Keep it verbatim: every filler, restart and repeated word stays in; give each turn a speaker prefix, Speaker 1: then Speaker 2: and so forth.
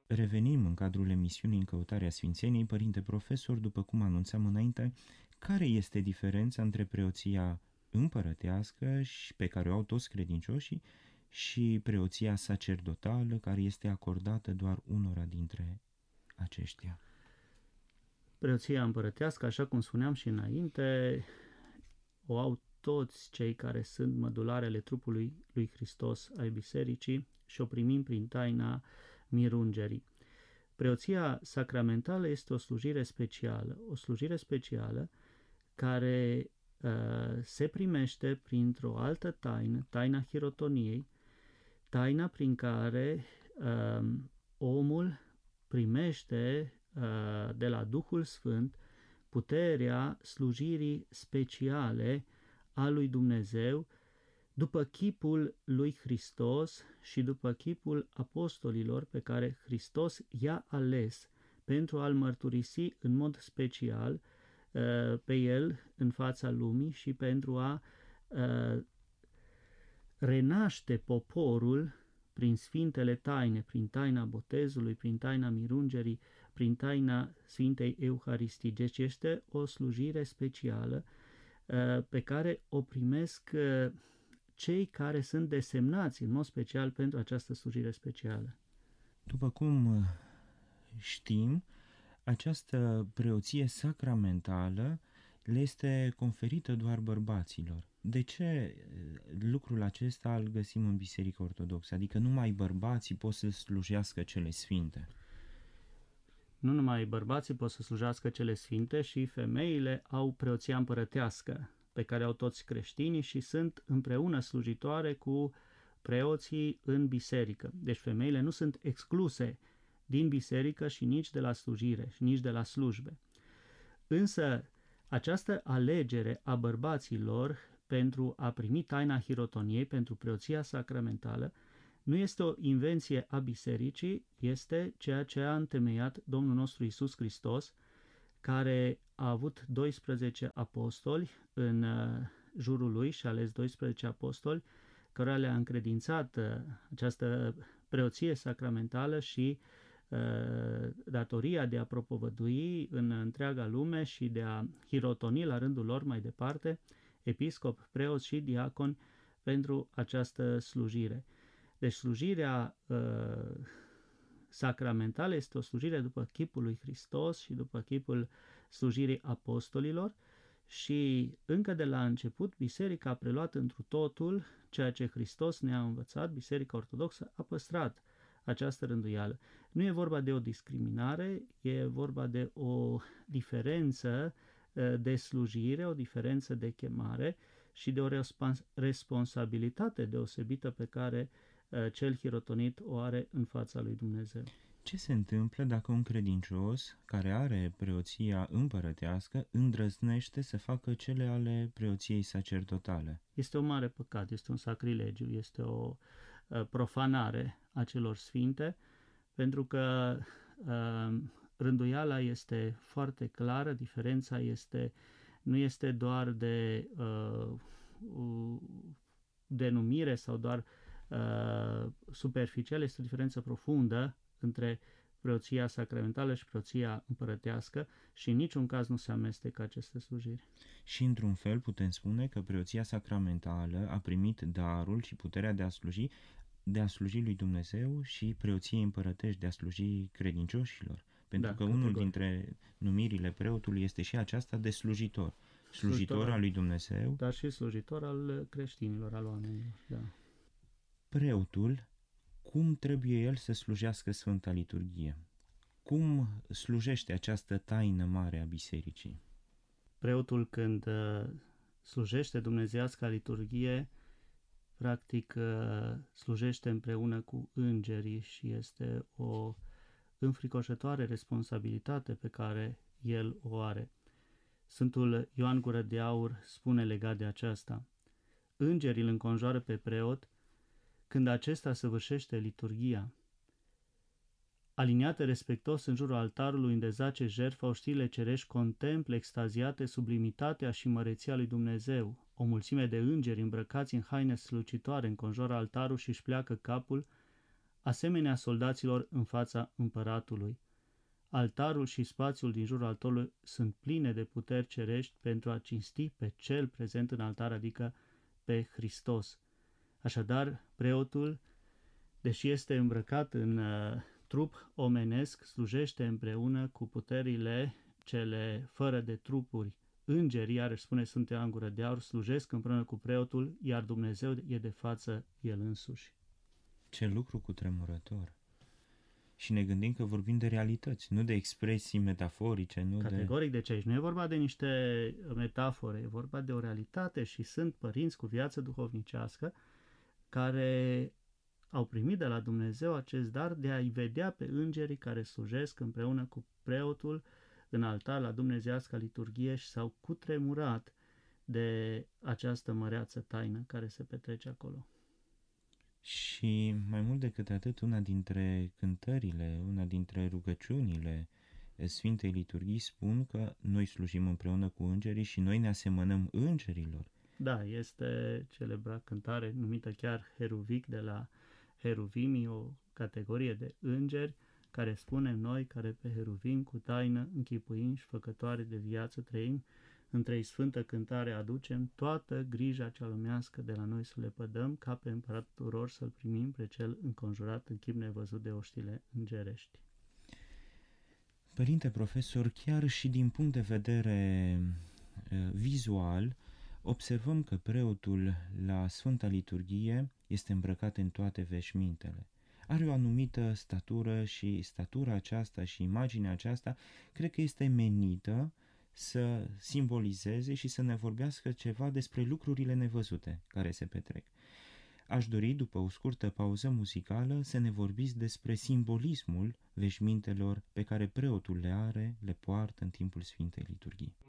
Speaker 1: Revenim în cadrul emisiunii În căutarea Sfințeniei. Părinte profesor, după cum anunțam înainte, care este diferența între preoția împărătească și pe care o au toți credincioșii și preoția sacerdotală care este acordată doar unora dintre aceștia?
Speaker 2: Preoția împărătească, așa cum spuneam și înainte, o au toți cei care sunt mădularele trupului lui Hristos ai bisericii și o primim prin taina mirungerii. Preoția sacramentală este o slujire specială, o slujire specială care uh, se primește printr-o altă taină, taina hirotoniei, taina prin care uh, omul primește uh, de la Duhul Sfânt puterea slujirii speciale a lui Dumnezeu după chipul lui Hristos și după chipul apostolilor pe care Hristos i-a ales pentru a-L mărturisi în mod special uh, pe El în fața lumii și pentru a uh, renaște poporul prin sfintele taine, prin taina botezului, prin taina mirungerii, prin taina Sfintei Euharistii. Deci este o slujire specială uh, pe care o primesc uh, cei care sunt desemnați în mod special pentru această slujire specială.
Speaker 1: După cum știm, această preoție sacramentală le este conferită doar bărbaților. De ce lucrul acesta îl găsim în Biserica Ortodoxă? Adică numai bărbații pot să slujească cele sfinte.
Speaker 2: Nu numai bărbații pot să slujească cele sfinte, și femeile au preoția împărătească, pe care au toți creștinii și sunt împreună slujitoare cu preoții în biserică. Deci femeile nu sunt excluse din biserică și nici de la slujire și nici de la slujbe. Însă această alegere a bărbaților pentru a primi taina hirotoniei, pentru preoția sacramentală, nu este o invenție a bisericii, este ceea ce a întemeiat Domnul nostru Iisus Hristos, care a avut doisprezece apostoli în jurul lui și a ales doisprezece apostoli, cărora le-a încredințat această preoție sacramentală și uh, datoria de a propovădui în întreaga lume și de a hirotoni la rândul lor mai departe episcop, preoți și diaconi pentru această slujire. Deci slujirea uh, sacramentală este o slujire după chipul lui Hristos și după chipul slujirii apostolilor și încă de la început biserica a preluat întru totul ceea ce Hristos ne-a învățat. Biserica Ortodoxă a păstrat această rânduială. Nu e vorba de o discriminare, e vorba de o diferență de slujire, o diferență de chemare și de o responsabilitate deosebită pe care cel hirotonit o are în fața lui Dumnezeu.
Speaker 1: Ce se întâmplă dacă un credincios care are preoția împărătească îndrăznește să facă cele ale preoției sacerdotale?
Speaker 2: Este un mare păcat, este un sacrilegiu, este o profanare a celor sfinte, pentru că uh, rânduiala este foarte clară, diferența este, nu este doar de uh, denumire sau doar uh, superficială, este o diferență profundă între preoția sacramentală și preoția împărătească și în niciun caz nu se amestecă aceste slujiri.
Speaker 1: Și într-un fel putem spune că preoția sacramentală a primit darul și puterea de a sluji de a sluji lui Dumnezeu și preoției împărătești de a sluji credincioșilor. Pentru da, că unul categoric. dintre numirile preotului este și aceasta de slujitor. Slujitor, slujitor al lui Dumnezeu.
Speaker 2: Dar și slujitor al creștinilor, al oamenilor. Da.
Speaker 1: Preotul, cum trebuie el să slujească Sfânta Liturghie? Cum slujește această taină mare a bisericii?
Speaker 2: Preotul, când slujește dumnezeiasca liturghie, practic slujește împreună cu îngerii și este o înfricoșătoare responsabilitate pe care el o are. Sfântul Ioan Gură de Aur spune legat de aceasta: îngerii îl înconjoară pe preot când acesta săvârșește liturghia. Aliniate respectos în jurul altarului unde zace jertfa, oștirile cerești contemple extaziate sublimitatea și măreția lui Dumnezeu. O mulțime de îngeri îmbrăcați în haine strălucitoare înconjoară altarul și își pleacă capul, asemenea soldaților în fața împăratului. Altarul și spațiul din jurul altarului sunt pline de puteri cerești pentru a cinsti pe cel prezent în altar, adică pe Hristos. Așadar, preotul, deși este îmbrăcat în uh, trup omenesc, slujește împreună cu puterile cele fără de trupuri. Îngerii, iarăși spune Sfântul Ioan Gură de Aur, slujesc împreună cu preotul, iar Dumnezeu e de față el însuși.
Speaker 1: Ce lucru cutremurător! Și ne gândim că vorbim de realități, nu de expresii metaforice, nu
Speaker 2: Categoric
Speaker 1: de...
Speaker 2: de ce aici nu e vorba de niște metafore, e vorba de o realitate și sunt părinți cu viață duhovnicească care au primit de la Dumnezeu acest dar de a-i vedea pe îngerii care slujesc împreună cu preotul în altar la dumnezeiasca liturghie și s-au cutremurat de această măreață taină care se petrece acolo.
Speaker 1: Și mai mult decât atât, una dintre cântările, una dintre rugăciunile Sfintei Liturghii spun că noi slujim împreună cu îngerii și noi ne asemănăm îngerilor.
Speaker 2: Da, este celebra cântare numită chiar Heruvic de la Heruvimii, o categorie de îngeri, care spune noi care pe Heruvim cu taină închipuim și făcătoare de viață trăim, între-i sfântă cântare aducem, toată grija cea lumească de la noi să le pădăm, ca pe împăratul tuturor să-l primim pe cel înconjurat în chip nevăzut de oștile îngerești.
Speaker 1: Părinte profesor, chiar și din punct de vedere uh, vizual, observăm că preotul la Sfânta Liturghie este îmbrăcat în toate veșmintele. Are o anumită statură și statura aceasta și imaginea aceasta cred că este menită să simbolizeze și să ne vorbească ceva despre lucrurile nevăzute care se petrec. Aș dori, după o scurtă pauză muzicală, să ne vorbiți despre simbolismul veșmintelor pe care preotul le are, le poartă în timpul Sfintei Liturghii.